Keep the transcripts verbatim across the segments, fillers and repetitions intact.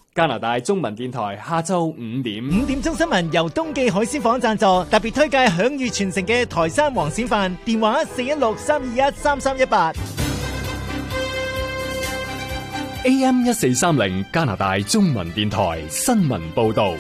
加拿大中文電台下晝五點。 五點鐘新聞由東記海鮮舫贊助，特別推介享譽傳承嘅台山黃鱔飯，電話四一六三二一三三一八。 A M 一四三零加拿大中文電台新聞報道。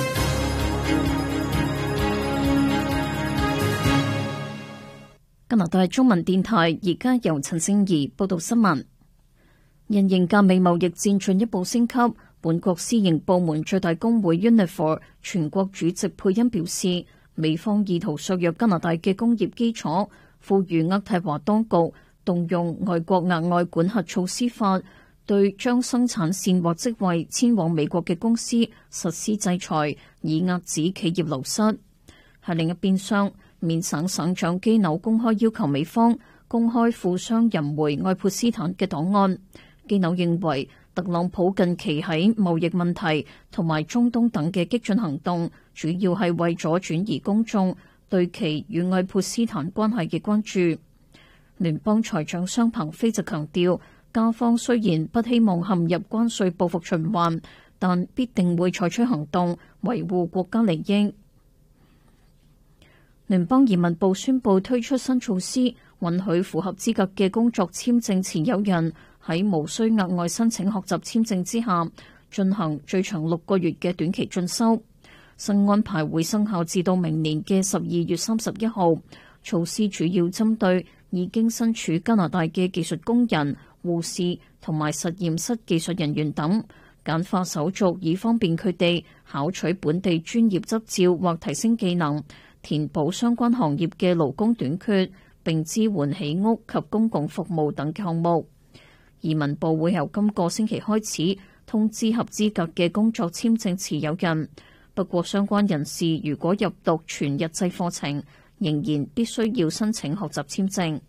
加拿大中文電台而家由陳聖儀報道新聞。因應加美貿易戰進一步升級，本國私營部門最大工會 Unifor 全國主席佩恩表示，美方意圖削弱加拿大嘅工業基礎，呼籲渥太華當局動用外國額外管轄措施法，對將生產線或職位遷往美國嘅公司實施制裁，以遏止企業流失。喺另一邊廂，緬省省長基紐公開要求美方公開富商人梅愛潑斯坦嘅檔案。基紐認為特朗普近期喺貿易問題同埋中東等嘅激進行動，主要係為咗轉移公眾對其與愛潑斯坦關係嘅關注。聯邦財長商彭飛就強調，加方雖然不希望陷入關稅報復循環，但必定會採取行動維護國家利益。聯邦移民部宣布推出新措施，允許符合資格嘅工作簽證持有人喺無需額外申請學習簽證之下，進行最長六個月嘅短期進修。新安排會生效至到明年嘅十二月三十一號。措施主要針對已經身處加拿大嘅技術工人、護士同埋實驗室技術人員等，簡化手續以方便佢哋考取本地專業執照或提升技能，填補相關行業嘅勞工短缺，並支援起屋及公共服務等項目。移民部會由今個星期開始通知合資格嘅工作簽證持有人，不過相關人士如果入讀全日制課程，仍然必須要申請學習簽證。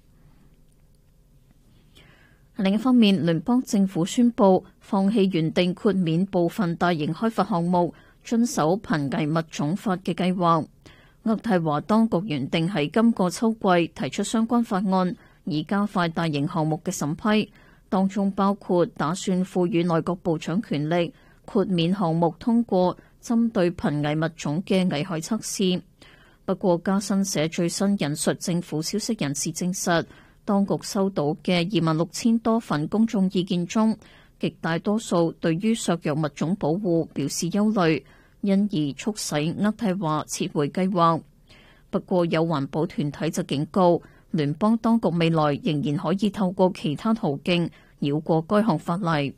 另一方面，聯邦政府宣布放棄原定豁免部分大型開發項目遵守瀕危物種法嘅計劃。渥太華當局原定喺今個秋季提出相關法案，以加快大型項目嘅審批，當中包括打算賦予內閣部長權力，豁免項目通過針對瀕危物種嘅危害測試。不過，加新社最新引述政府消息人士證實，當局收到嘅二萬六千多份公眾意見中，極大多數對於削弱物種保護表示憂慮，因而促使渥太華撤回計劃。不過，有環保團體就警告，聯邦當局未來仍然可以透過其他途徑繞過該項法例。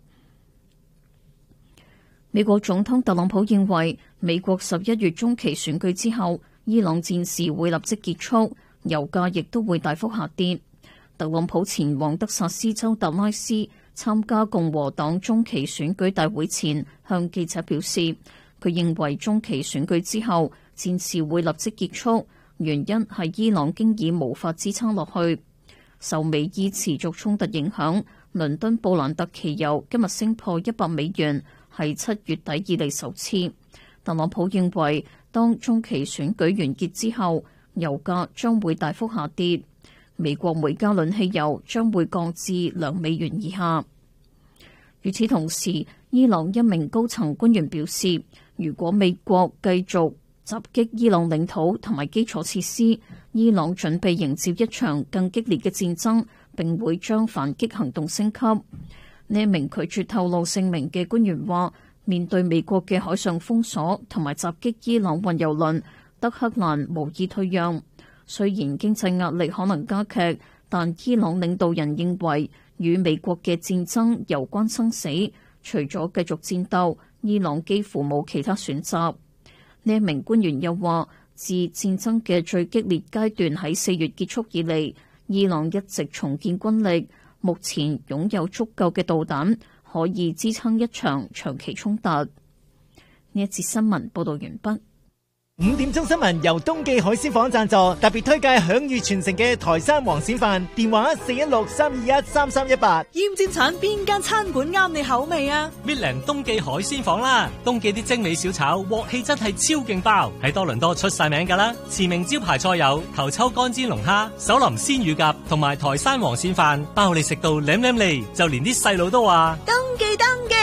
美國總統特朗普認為，美國十一月中期選舉之後，伊朗戰事會立即結束，油價亦都會大幅下跌。特朗普前往德薩斯州達拉斯參加共和黨中期選舉大會前，向記者表示，佢認為中期選舉之後戰事會立即結束，原因係伊朗經已無法支撐落去。受美伊持續衝突影響，倫敦布蘭特期油今日升破一百美元，係七月底以嚟首次。特朗普認為，當中期選舉完結之後，油價將會大幅下跌，美國每加侖汽油將會降至兩美元以下。與此同時，伊朗一名高層官員表示，如果美國繼續襲擊伊朗領土同埋基礎設施，伊朗準備迎接一場更激烈嘅戰爭，並會將反擊行動升級。呢一名拒絕透露姓名嘅官員話，面對美國嘅海上封鎖同埋襲擊伊朗運油輪，德黑蘭無意退讓。雖然經濟壓力可能加劇，但伊朗領導人認為與美國嘅戰爭攸關生死，除咗繼續戰鬥，伊朗幾乎冇其他選擇。呢一名官員又話，自戰爭嘅最激烈階段喺四月結束以嚟，伊朗一直重建軍力，目前擁有足夠嘅導彈，可以支撐一場長期衝突。呢一節新聞報道完畢。 五點鐘新聞由東記海鮮舫贊助，特別推介享譽傳承嘅台山黃鱔飯，電話四一六三二一三三一八。 厭尖產邊間餐館啱你口味啊？ 搣靚東記海鮮舫啦，東記啲精美小炒鑊氣真係超勁爆，喺多倫多出晒名噶啦。馳名招牌菜有頭抽乾煎龍蝦、手淋鮮乳鴿同埋台山黃鱔飯，包你食到舐舐脷，就連啲細路都話登記登記，一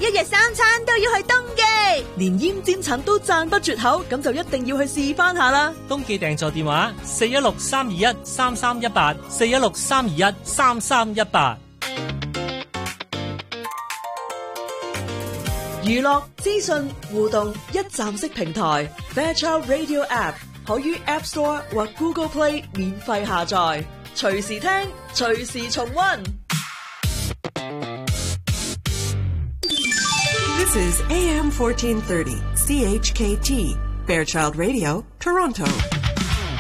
日三餐都要去東記，連奄尖橙都讚不絕口，咁就一定要去試翻下啦。 東記訂座電話四一六三二一三三一八，四一六三二一三三一八。 娛樂資訊互動一站式平台 Fairchild Radio App 可於 App Store 或 Google Play 免費下載，隨時聽，隨時重溫。 This is A M fourteen thirty C H K T Fairchild Radio, Toronto.